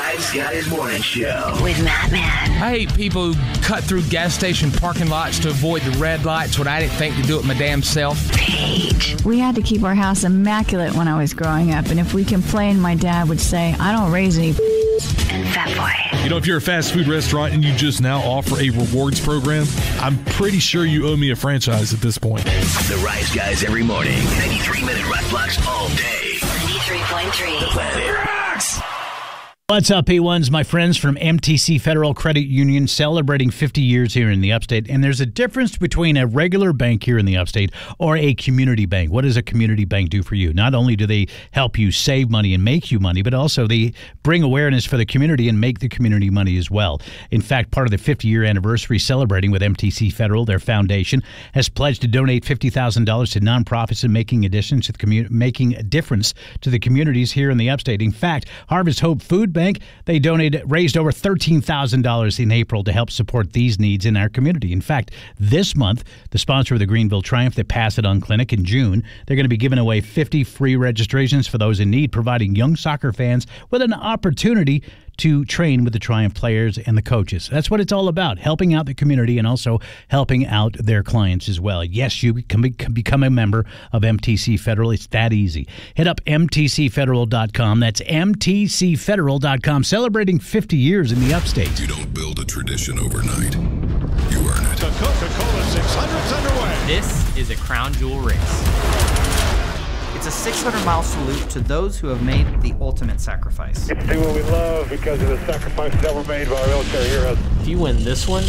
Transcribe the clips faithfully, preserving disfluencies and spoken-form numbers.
Rise Guys Morning Show with Matt Man. I hate people who cut through gas station parking lots to avoid the red lights when I didn't think to do it my damn self. Paige. We had to keep our house immaculate when I was growing up, and if we complained, my dad would say, I don't raise any And Fat Boy. You know, if you're a fast food restaurant and you just now offer a rewards program, I'm pretty sure you owe me a franchise at this point. The Rise Guys every morning. ninety-three minute rock blocks all day. ninety-three point three. The Planet Rocks. What's up, P ones? My friends from M T C Federal Credit Union celebrating fifty years here in the Upstate. And there's a difference between a regular bank here in the Upstate or a community bank. What does a community bank do for you? Not only do they help you save money and make you money, but also they bring awareness for the community and make the community money as well. In fact, part of the fifty-year anniversary celebrating with M T C Federal, their foundation has pledged to donate fifty thousand dollars to nonprofits and making additions to the commu- making a difference to the communities here in the Upstate. In fact, Harvest Hope Food Bank, they donated, raised over thirteen thousand dollars in April to help support these needs in our community. In fact, this month, the sponsor of the Greenville Triumph, the Pass It On Clinic in June, they're going to be giving away fifty free registrations for those in need, providing young soccer fans with an opportunity to train with the Triumph players and the coaches. That's what it's all about, helping out the community and also helping out their clients as well. Yes, you can, be, can become a member of M T C Federal. It's that easy. Hit up M T C federal dot com. That's M T C federal dot com, celebrating fifty years in the Upstate. You don't build a tradition overnight. You earn it. The Coca-Cola six hundred's underway. This is a crown jewel race. It's a six hundred mile salute to those who have made the ultimate sacrifice. It's do what we love because of the sacrifices that were made by our military heroes. If you win this one,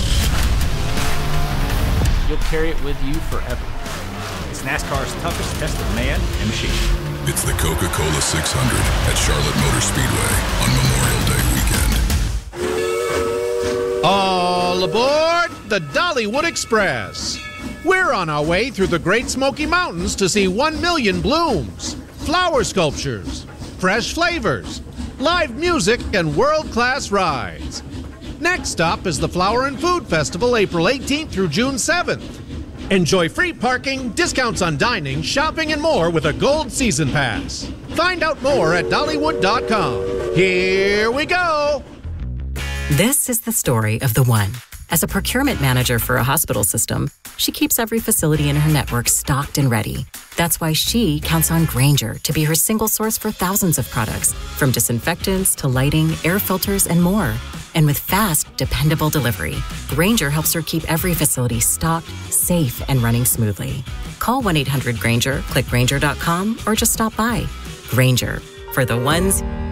you'll carry it with you forever. It's NASCAR's toughest test of man and machine. It's the Coca-Cola six hundred at Charlotte Motor Speedway on Memorial Day weekend. All aboard the Dollywood Express. We're on our way through the Great Smoky Mountains to see one million blooms, flower sculptures, fresh flavors, live music, and world-class rides. Next stop is the Flower and Food Festival, April eighteenth through June seventh. Enjoy free parking, discounts on dining, shopping, and more with a Gold Season Pass. Find out more at Dollywood dot com. Here we go! This is the story of the one. As a procurement manager for a hospital system, she keeps every facility in her network stocked and ready. That's why she counts on Grainger to be her single source for thousands of products, from disinfectants to lighting, air filters, and more. And with fast, dependable delivery, Grainger helps her keep every facility stocked, safe, and running smoothly. Call one eight hundred Grainger, click Grainger dot com, or just stop by. Grainger, for the ones